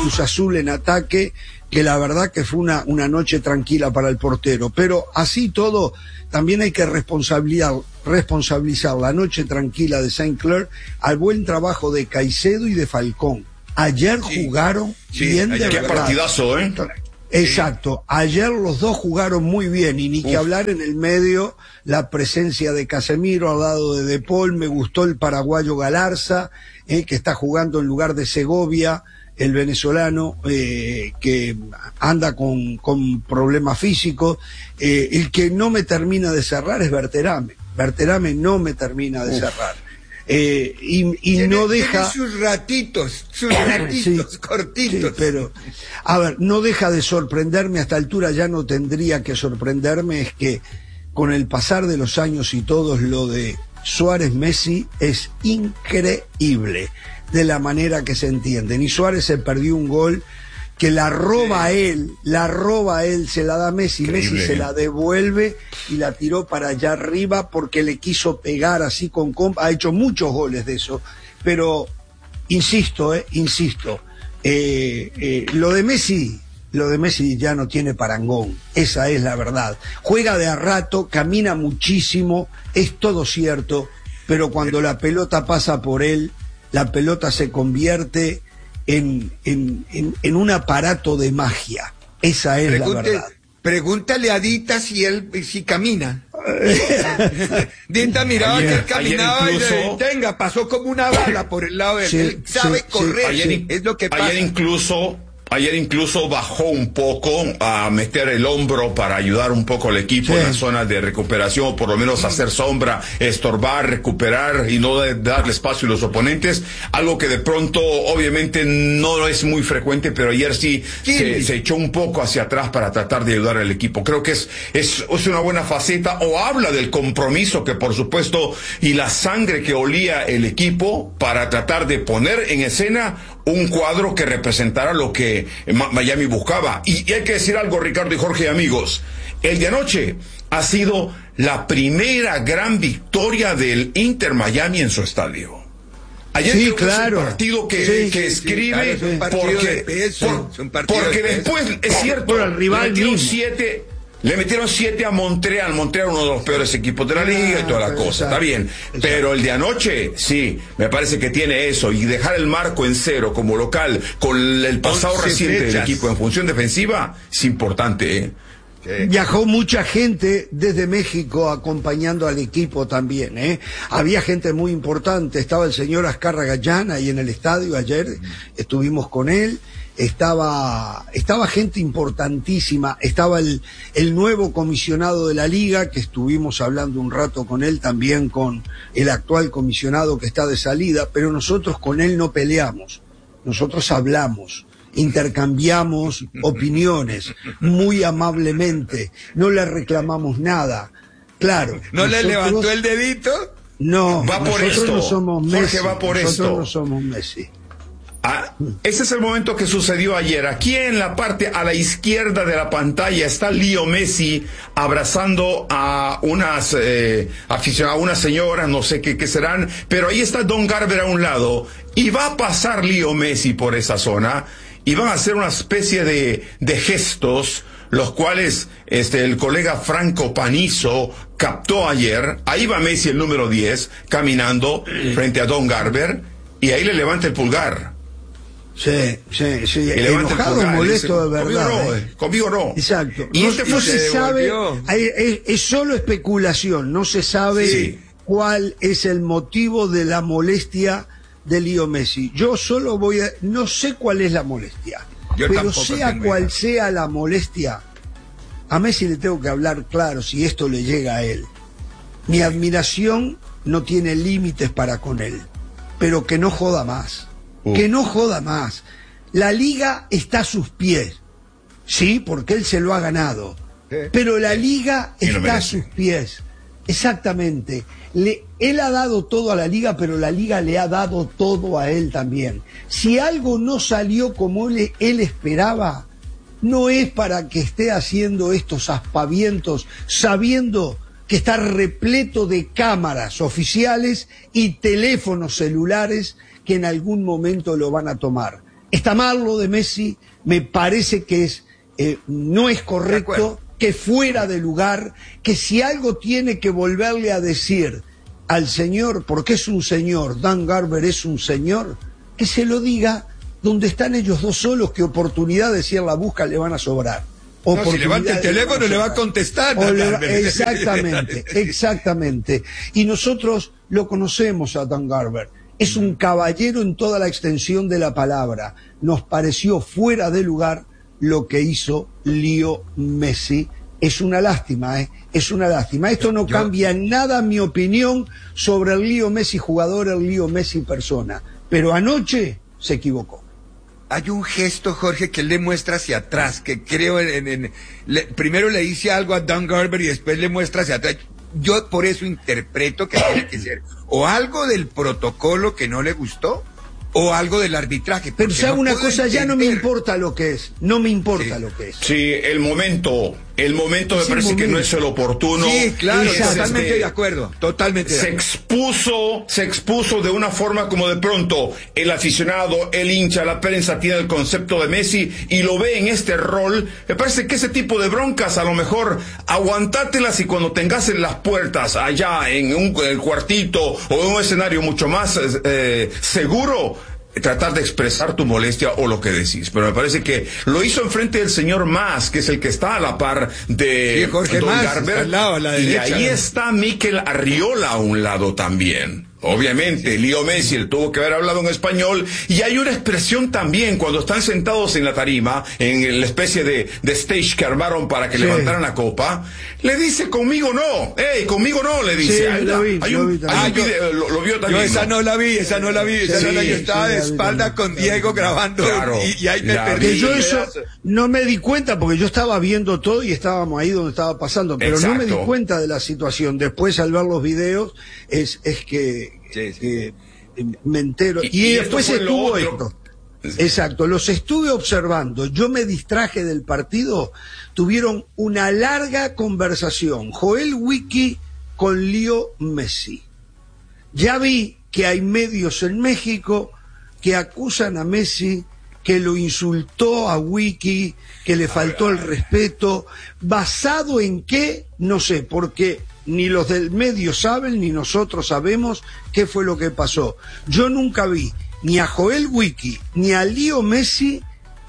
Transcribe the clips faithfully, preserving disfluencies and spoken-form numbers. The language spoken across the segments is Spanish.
Cruz Azul en ataque, que la verdad que fue una, una noche tranquila para el portero. Pero así todo, también hay que responsabilizar, responsabilizar la noche tranquila de Saint Clair al buen trabajo de Caicedo y de Falcón. Ayer sí, jugaron sí, bien ayer, de qué verdad. Partidazo, ¿eh? Exacto, ayer los dos jugaron muy bien y ni Uf. que hablar en el medio, la presencia de Casemiro al lado de De Paul, me gustó el paraguayo Galarza, eh, que está jugando en lugar de Segovia, el venezolano, eh, que anda con, con problemas físicos, eh, el que no me termina de cerrar es Berterame, Berterame no me termina de Uf. cerrar. Eh, y y tiene, no deja tiene sus ratitos, sus ratitos sí, cortitos. Sí, pero, a ver, no deja de sorprenderme, a esta altura ya no tendría que sorprenderme, es que con el pasar de los años y todos, lo de Suárez-Messi es increíble, de la manera que se entienden. Y Suárez se perdió un gol que la roba sí. él, la roba él, se la da Messi, Increíble. Messi se la devuelve y la tiró para allá arriba porque le quiso pegar así con compa, ha hecho muchos goles de eso, pero insisto, eh, insisto, eh, eh, lo de Messi, lo de Messi ya no tiene parangón, esa es la verdad, juega de a rato, camina muchísimo, es todo cierto, pero cuando la pelota pasa por él, la pelota se convierte En, en, en, en un aparato de magia. Esa es Pregunte, la verdad. Pregúntale a Dita si él si camina. Dita miraba ayer, que él caminaba incluso, y le tenga, pasó como una bala por el lado de él. Sí, él sabe sí, correr, sí. Ayer, es lo que pasa. Ayer incluso Ayer incluso bajó un poco a meter el hombro para ayudar un poco al equipo sí. en la zona de recuperación, o por lo menos hacer sombra, estorbar, recuperar y no darle espacio a los oponentes, algo que de pronto obviamente no es muy frecuente, pero ayer sí, sí. Se, se echó un poco hacia atrás para tratar de ayudar al equipo. Creo que es, es, es una buena faceta, o habla del compromiso que por supuesto y la sangre que olía el equipo para tratar de poner en escena un cuadro que representara lo que Miami buscaba. Y, y hay que decir algo, Ricardo y Jorge, amigos, el de anoche ha sido la primera gran victoria del Inter Miami en su estadio. Ayer sí, creo que claro. es un partido que, sí, que sí, escribe, sí, claro, porque, peso, por, porque de después, es cierto, por el rival le metieron mismo. siete, le metieron siete a Montreal, Montreal uno de los peores equipos de la liga y toda la cosa, exacto, está bien, exacto. Pero el de anoche, sí, me parece que tiene eso, y dejar el marco en cero como local, con el pasado reciente del equipo en función defensiva, es importante, ¿eh? Sí. Viajó mucha gente desde México acompañando al equipo también, ¿eh? Había gente muy importante, estaba el señor Azcarra Gallán ahí en el estadio ayer, estuvimos con él, estaba estaba gente importantísima, estaba el, el nuevo comisionado de la liga, que estuvimos hablando un rato con él, también con el actual comisionado que está de salida, pero nosotros con él no peleamos, nosotros hablamos, intercambiamos opiniones muy amablemente, no le reclamamos nada, claro. ¿No nosotros, le levantó el dedito? No, va por nosotros esto. no somos Messi, Jorge va por nosotros esto. no somos Messi. Ah, ese es el momento que sucedió ayer. Aquí en la parte a la izquierda de la pantalla está Leo Messi abrazando a unas eh, aficionadas, a unas señoras, no sé qué, qué serán, pero ahí está Don Garber a un lado y va a pasar Leo Messi por esa zona y van a hacer una especie de, de gestos, los cuales este el colega Franco Panizo captó ayer. Ahí va Messi, el número diez, caminando frente a Don Garber y ahí le levanta el pulgar. Sí, sí, sí, y enojado, pulgar, molesto dice, de verdad. Conmigo no, eh. conmigo no. Exacto. Y no, este no se se sabe, hay, es, es solo especulación, no se sabe sí. cuál es el motivo de la molestia de Leo Messi. Yo solo voy a, no sé cuál es la molestia, Yo pero sea cual idea. sea la molestia, a Messi le tengo que hablar claro si esto le llega a él. Mi admiración no tiene límites para con él, pero que no joda más. Uh. Que no joda más. La liga está a sus pies, sí, porque él se lo ha ganado, ¿Eh? pero la liga ¿Eh? está a sus pies, exactamente. Le, él ha dado todo a la liga, pero la liga le ha dado todo a él también. Si algo no salió como él, él esperaba, no es para que esté haciendo estos aspavientos, sabiendo que está repleto de cámaras oficiales y teléfonos celulares que en algún momento lo van a tomar. está mal lo de Messi, me parece que es eh, no es correcto, que fuera de lugar, que si algo tiene que volverle a decir al señor, porque es un señor, Dan Garber es un señor, que se lo diga donde están ellos dos solos, que oportunidades si él la busca le van a sobrar. No, si levanta el teléfono le va a contestar. Le va, exactamente, exactamente. Y nosotros lo conocemos a Dan Garber. Es un caballero en toda la extensión de la palabra. Nos pareció fuera de lugar lo que hizo Leo Messi. Es una lástima, ¿eh? Es una lástima. Esto no Yo... cambia en nada mi opinión sobre el Leo Messi jugador, el Leo Messi persona. Pero anoche se equivocó. Hay un gesto, Jorge, que él le muestra hacia atrás, que creo en... en, en le, primero le dice algo a Dan Garber y después le muestra hacia atrás. Yo por eso interpreto que tiene que ser o algo del protocolo que no le gustó, o algo del arbitraje. Pero sabe no una cosa, entender. ya no me importa lo que es, no me importa sí. lo que es. Sí, el momento, el momento me es parece momento. que no es el oportuno. Sí, claro, es, totalmente este, de acuerdo, totalmente de se acuerdo. expuso, se expuso de una forma como de pronto el aficionado, el hincha, la prensa tiene el concepto de Messi y lo ve en este rol. Me parece que ese tipo de broncas a lo mejor aguantátelas y cuando tengas en las puertas allá en, un, en el cuartito o en un escenario mucho más eh, seguro, tratar de expresar tu molestia o lo que decís, pero me parece que lo hizo enfrente del señor Mas, que es el que está a la par de sí, Jorge Don Mas, Garber, al lado, a la derecha, y ahí ¿no? está Mikel Arriola a un lado también. Obviamente, Leo Messi él tuvo que haber hablado en español, y hay una expresión también cuando están sentados en la tarima, en la especie de, de stage que armaron para que sí. levantaran la copa, le dice conmigo no, hey, conmigo no, le dice. Sí, hay, lo vi, hay lo un, vi hay un yo, video, lo, lo vio también. Yo esa ¿no? no la vi, esa no la vi, esa sí, no la vi, yo estaba sí, de espalda sí, con Diego grabando claro, y, y ahí me ya, perdí. Que yo eso no me di cuenta porque yo estaba viendo todo y estábamos ahí donde estaba pasando, pero Exacto. no me di cuenta de la situación. Después al ver los videos es, es que, sí, sí. que me entero. Y, y, y después estuvo esto. Exacto, los estuve observando, yo me distraje del partido, tuvieron una larga conversación, Joel Wiki con Leo Messi. Ya vi que hay medios en México que acusan a Messi, que lo insultó a Wiki, que le faltó el respeto, ¿basado en qué? No sé, porque ni los del medio saben, ni nosotros sabemos qué fue lo que pasó. Yo nunca vi ni a Joel Wiki, ni a Leo Messi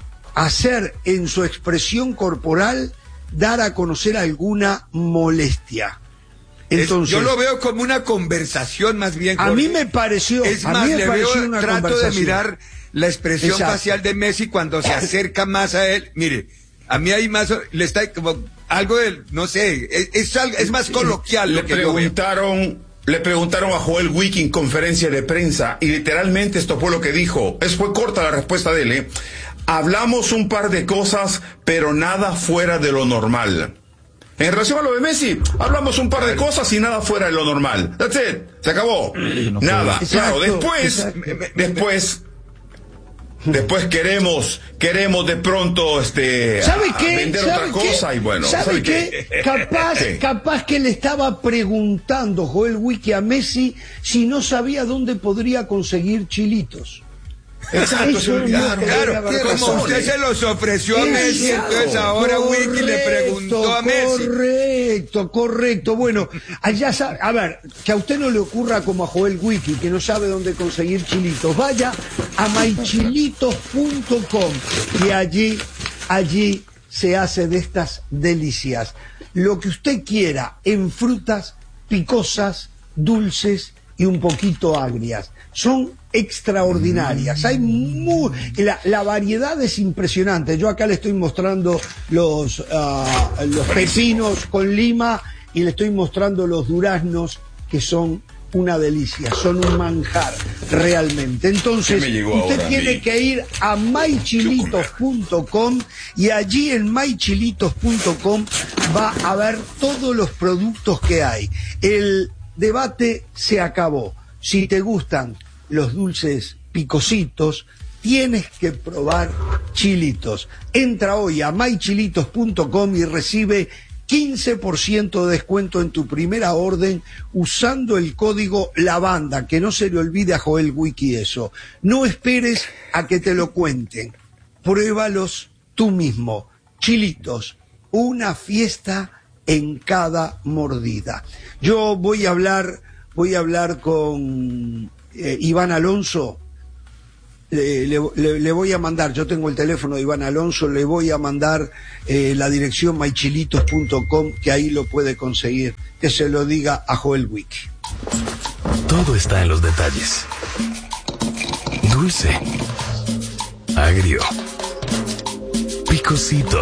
hacer en su expresión corporal, dar a conocer alguna molestia. Entonces, yo lo veo como una conversación más bien, Jorge. A mí me pareció, es a más, mí me le pareció veo, una trato de mirar la expresión Exacto. facial de Messi cuando se acerca más a él. Mire, a mí hay más, le está como algo de, no sé, es, es, es más coloquial. Le lo que preguntaron, le preguntaron a Joel Wiki en conferencia de prensa y literalmente esto fue lo que dijo. Es fue corta la respuesta de él, ¿eh? Hablamos un par de cosas, pero nada fuera de lo normal. En relación a lo de Messi, hablamos un par de cosas y nada fuera de lo normal. That's it. Se acabó. No nada. Exacto, claro, después, exacto. después, después queremos, queremos de pronto, este, ¿sabe a, qué? a vender ¿sabe otra qué? cosa y bueno. ¿Sabe, ¿sabe qué? qué? Capaz, capaz que le estaba preguntando Joel Wiki a Messi si no sabía dónde podría conseguir chilitos. Exacto, Eso no, claro, claro, como usted se los ofreció a Messi, entonces ahora correcto, Wiki le preguntó a Messi. Correcto, correcto. Bueno, allá sabe, a ver, que a usted no le ocurra como a Joel Wiki, que no sabe dónde conseguir chilitos. Vaya a my chilitos punto com y allí, allí se hace de estas delicias. Lo que usted quiera en frutas picosas, dulces y un poquito agrias. Son extraordinarias. Hay muy, la, la variedad es impresionante. Yo acá le estoy mostrando los, uh, los pepinos con lima y le estoy mostrando los duraznos que son una delicia, son un manjar realmente. Entonces usted tiene que ir a my chilitos punto com y allí en my chilitos punto com va a ver todos los productos que hay. El debate se acabó. Si te gustan los dulces picositos, tienes que probar chilitos. Entra hoy a my chilitos punto com y recibe quince por ciento de descuento en tu primera orden usando el código LAVANDA, que no se le olvide a Joel Wiki eso. No esperes a que te lo cuenten, pruébalos tú mismo. Chilitos, una fiesta en cada mordida. Yo voy a hablar, voy a hablar con eh, Iván Alonso. Le, le, le voy a mandar, yo tengo el teléfono de Iván Alonso, le voy a mandar eh, la dirección my chilitos punto com, que ahí lo puede conseguir, que se lo diga a Joel Wiki. Todo está en los detalles. Dulce, agrio, picosito,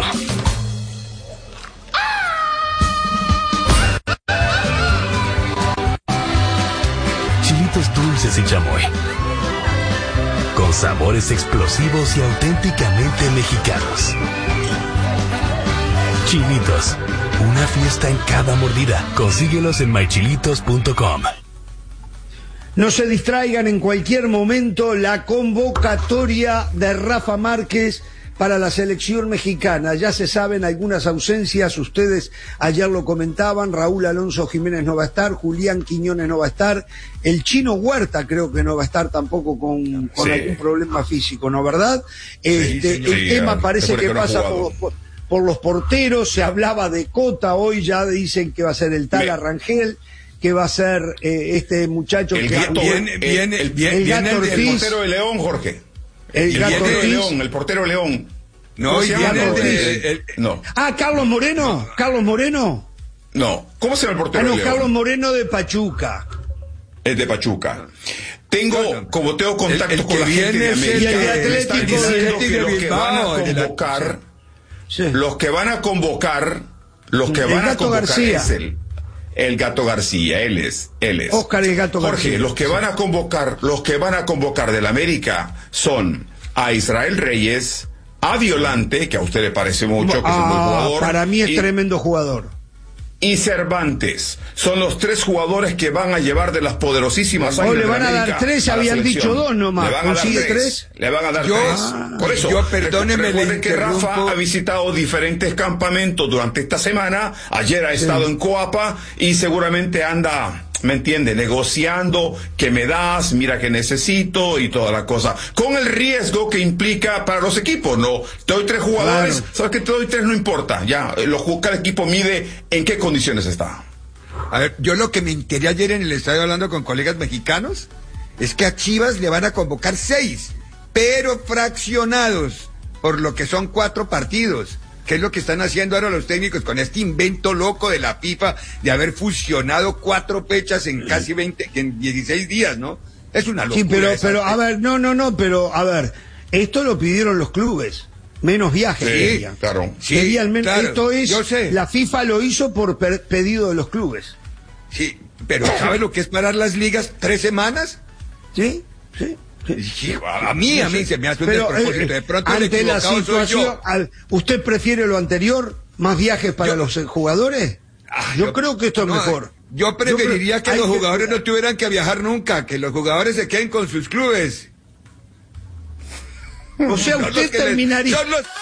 chilitos dulces y chamoy, con sabores explosivos y auténticamente mexicanos. Chilitos, una fiesta en cada mordida. Consíguelos en my chilitos punto com. No se distraigan, en cualquier momento la convocatoria de Rafa Márquez para la selección mexicana. Ya se saben algunas ausencias, ustedes ayer lo comentaban, Raúl Alonso Jiménez no va a estar, Julián Quiñones no va a estar, el Chino Huerta creo que no va a estar tampoco con, con sí. algún problema físico, ¿no verdad? Este, sí, el tema parece que pasa por, por, por los porteros, se hablaba de Cota, hoy ya dicen que va a ser el tal Arrangel, que va a ser eh, este muchacho el que gato, viene, el, viene, el, viene, el, gato el, el portero de León, Jorge. El, el gato de León, el portero de León. No, ¿Cómo se llama? el, El, el, el, no. Ah, Carlos Moreno, Carlos Moreno. No, ¿cómo se llama el portero ah, no, de León? Carlos Moreno de Pachuca. Es de Pachuca. Tengo, no, no. como tengo contacto el, el con la gente de América, y el de Atlético, están diciendo de que los que van a convocar, sí. los que van a convocar, los que van a convocar García. es el El Gato García, él es, él es. Oscar el Gato Jorge, García. los que van a convocar, los que van a convocar del América son a Israel Reyes, a Violante, que a usted le parece mucho, que ah, es un buen jugador. Para mí es y, tremendo jugador. Y Cervantes. Son los tres jugadores que van a llevar de las poderosísimas águilas. Oh, le van a dar tres, habían dicho dos nomás. Le van a dar tres. tres. Le van a dar yo, tres. Ah, Por eso, yo perdóneme, recuerden que Rafa ha visitado diferentes campamentos durante esta semana. Ayer ha estado sí. en Coapa y seguramente anda, ¿me entiende? Negociando, que me das, mira que necesito y toda la cosa. Con el riesgo que implica para los equipos, ¿no? Te doy tres jugadores, claro. sabes que te doy tres no importa, ya, lo, cada equipo mide en qué condiciones está. A ver, yo lo que me enteré ayer en el estadio hablando con colegas mexicanos es que a Chivas le van a convocar seis, pero fraccionados, por lo que son cuatro partidos. ¿Qué es lo que están haciendo ahora los técnicos con este invento loco de la FIFA de haber fusionado cuatro fechas en casi veinte, en dieciséis días, ¿no? Es una locura. Sí, pero, esa, pero, a ver, no, no, no, pero, a ver, esto lo pidieron los clubes. Menos viajes. Sí, claro. Sí, Querían men- claro. Esto es, Yo sé. la FIFA lo hizo por per- pedido de los clubes. Sí, pero ¿sabes lo que es parar las ligas? ¿Tres semanas? Sí, sí. Sí, a mí, a mí se me hace un pero, despropósito. Eh, de pronto ante la situación, al, ¿usted prefiere lo anterior? ¿Más viajes para yo, los eh, jugadores? Ah, yo, yo creo que esto no, es mejor. Yo preferiría yo creo, que los jugadores que... no tuvieran que viajar nunca, que los jugadores se queden con sus clubes. O sea, son usted terminaría... Les, los...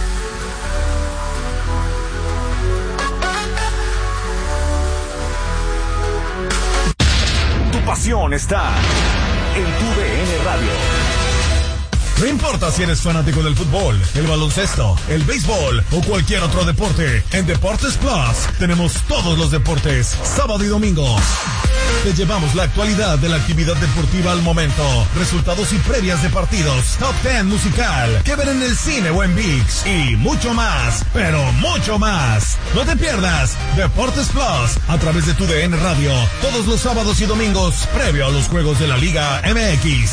Tu pasión está en tu D N Radio. No importa si eres fanático del fútbol, el baloncesto, el béisbol o cualquier otro deporte, en Deportes Plus tenemos todos los deportes, sábado y domingo. Te llevamos la actualidad de la actividad deportiva al momento, resultados y previas de partidos, top diez musical, que ver en el cine o en ViX y mucho más, pero mucho más. No te pierdas Deportes Plus a través de tu D N Radio, todos los sábados y domingos, previo a los juegos de la Liga M X.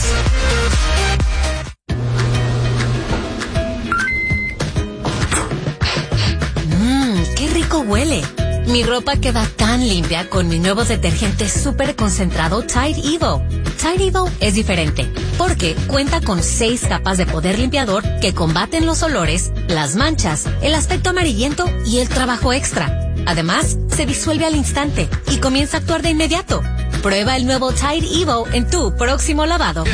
¡Qué rico huele! Mi ropa queda tan limpia con mi nuevo detergente súper concentrado Tide Evo. Tide Evo es diferente, porque cuenta con seis capas de poder limpiador que combaten los olores, las manchas, el aspecto amarillento y el trabajo extra. Además, se disuelve al instante y comienza a actuar de inmediato. Prueba el nuevo Tide Evo en tu próximo lavado.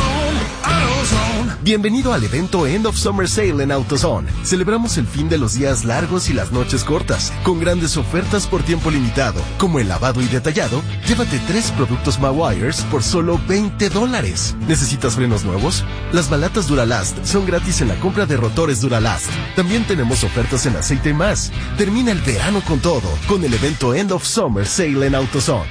Bienvenido al evento End of Summer Sale en AutoZone. Celebramos el fin de los días largos y las noches cortas, con grandes ofertas por tiempo limitado, como el lavado y detallado. Llévate tres productos Mawires por solo veinte dólares. ¿Necesitas frenos nuevos? Las balatas Duralast son gratis en la compra de rotores Duralast. También tenemos ofertas en aceite y más. Termina el verano con todo, con el evento End of Summer Sale en AutoZone.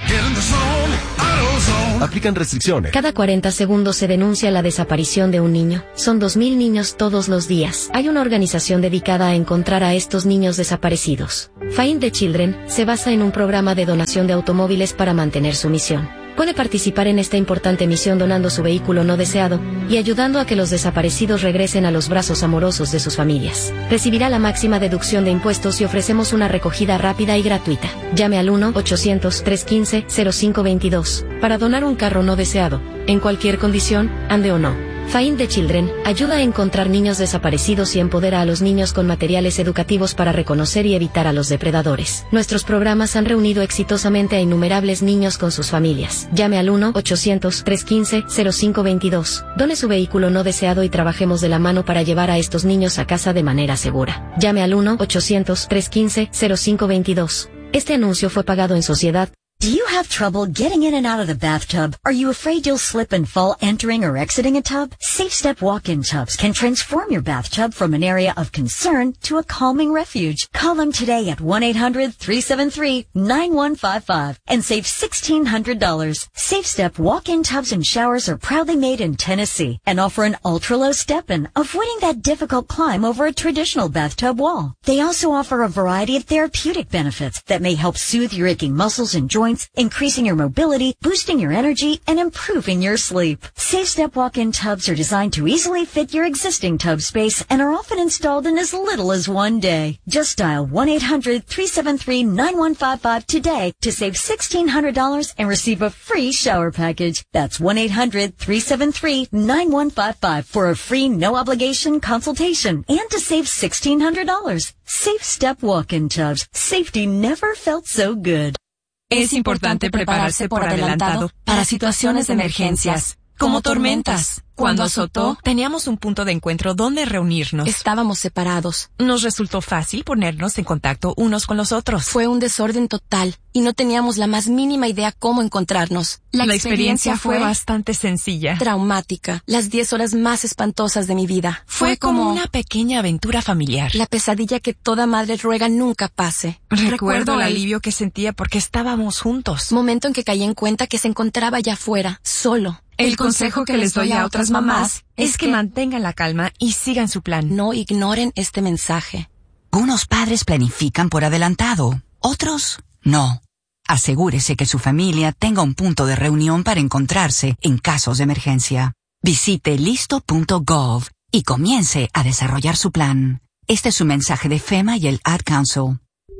Aplican restricciones. Cada cuarenta segundos se denuncia la desaparición de un niño. Son dos mil niños todos los días. Hay una organización dedicada a encontrar a estos niños desaparecidos. Find the Children se basa en un programa de donación de automóviles para mantener su misión. Puede participar en esta importante misión donando su vehículo no deseado y ayudando a que los desaparecidos regresen a los brazos amorosos de sus familias. Recibirá la máxima deducción de impuestos y ofrecemos una recogida rápida y gratuita. Llame al uno ochocientos, trescientos quince, cero cinco veintidós para donar un carro no deseado, en cualquier condición, ande o no. Find the Children ayuda a encontrar niños desaparecidos y empodera a los niños con materiales educativos para reconocer y evitar a los depredadores. Nuestros programas han reunido exitosamente a innumerables niños con sus familias. Llame al uno ochocientos, trescientos quince, cero cinco veintidós. Done su vehículo no deseado y trabajemos de la mano para llevar a estos niños a casa de manera segura. Llame al uno ochocientos, trescientos quince, cero cinco veintidós. Este anuncio fue pagado en sociedad. Do you have trouble getting in and out of the bathtub? Are you afraid you'll slip and fall entering or exiting a tub? Safe Step walk-in tubs can transform your bathtub from an area of concern to a calming refuge. Call them today at one eight hundred, three seven three, nine one five five and save sixteen hundred dollars. Safe Step walk-in tubs and showers are proudly made in Tennessee and offer an ultra-low step-in, avoiding that difficult climb over a traditional bathtub wall. They also offer a variety of therapeutic benefits that may help soothe your aching muscles and joints, increasing your mobility, boosting your energy, and improving your sleep. Safe Step walk-in tubs are designed to easily fit your existing tub space and are often installed in as little as one day. Just dial one eight hundred, three seven three, nine one five five today to save sixteen hundred dollars and receive a free shower package. That's one eight hundred, three seven three, nine one five five for a free no-obligation consultation and to save sixteen hundred dollars. Safe Step walk-in tubs. Safety never felt so good. Es importante prepararse por adelantado para situaciones de emergencias, como tormentas. Cuando azotó, teníamos un punto de encuentro donde reunirnos. Estábamos separados. Nos resultó fácil ponernos en contacto unos con los otros. Fue un desorden total y no teníamos la más mínima idea cómo encontrarnos. La, la experiencia, experiencia fue bastante sencilla. Traumática. Las diez horas más espantosas de mi vida. Fue, fue como, como una pequeña aventura familiar. La pesadilla que toda madre ruega nunca pase. Recuerdo, Recuerdo el alivio que sentía porque estábamos juntos. Momento en que caí en cuenta que se encontraba allá afuera, solo. El consejo que les doy a otras mamás es que mantengan la calma y sigan su plan. No ignoren este mensaje. Unos padres planifican por adelantado, otros no. Asegúrese que su familia tenga un punto de reunión para encontrarse en casos de emergencia. Visite listo punto gov y comience a desarrollar su plan. Este es un mensaje de FEMA y el Ad Council.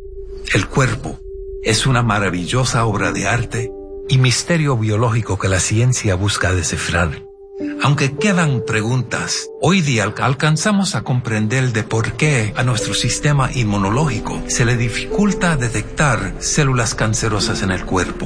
El cuerpo es una maravillosa obra de arte y misterio biológico que la ciencia busca descifrar. Aunque quedan preguntas, hoy día alcanzamos a comprender de por qué a nuestro sistema inmunológico se le dificulta detectar células cancerosas en el cuerpo.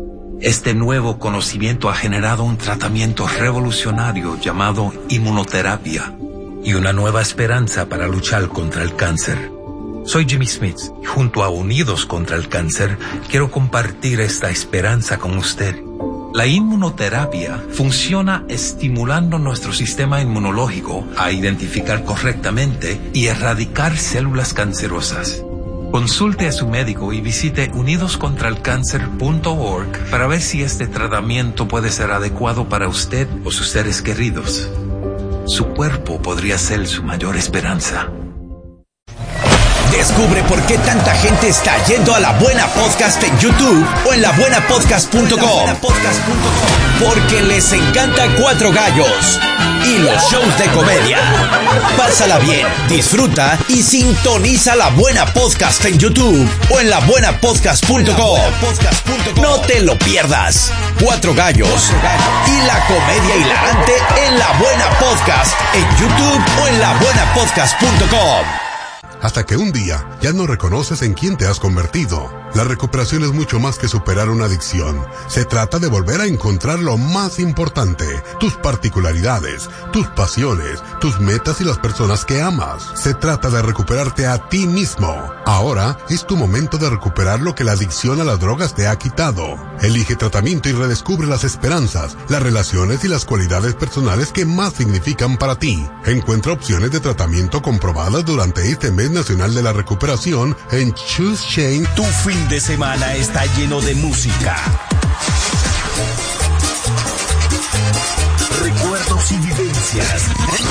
Este nuevo conocimiento ha generado un tratamiento revolucionario llamado inmunoterapia y una nueva esperanza para luchar contra el cáncer. Soy Jimmy Smith y junto a Unidos contra el Cáncer quiero compartir esta esperanza con usted. La inmunoterapia funciona estimulando nuestro sistema inmunológico a identificar correctamente y erradicar células cancerosas. Consulte a su médico y visite unidos contra el cáncer punto org para ver si este tratamiento puede ser adecuado para usted o sus seres queridos. Su cuerpo podría ser su mayor esperanza. Descubre por qué tanta gente está yendo a La Buena Podcast en YouTube o en la buena podcast punto com. Porque les encanta Cuatro Gallos y los shows de comedia. Pásala bien, disfruta y sintoniza La Buena Podcast en YouTube o en la buena podcast punto com. No te lo pierdas. Cuatro Gallos y la comedia hilarante en La Buena Podcast en YouTube o en la buena podcast punto com. Hasta que un día ya no reconoces en quién te has convertido. La recuperación es mucho más que superar una adicción. Se trata de volver a encontrar lo más importante, tus particularidades, tus pasiones, tus metas y las personas que amas. Se trata de recuperarte a ti mismo. Ahora es tu momento de recuperar lo que la adicción a las drogas te ha quitado. Elige tratamiento y redescubre las esperanzas, las relaciones y las cualidades personales que más significan para ti. Encuentra opciones de tratamiento comprobadas durante este mes nacional de la recuperación en Choose Change. Tu fin de semana está lleno de música, recuerdos y vivencias.